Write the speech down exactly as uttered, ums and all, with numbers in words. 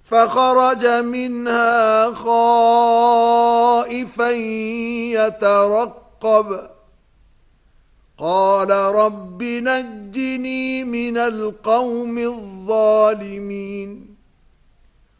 فخرج منها خائفا يترقب قال رب نجني من القوم الظالمين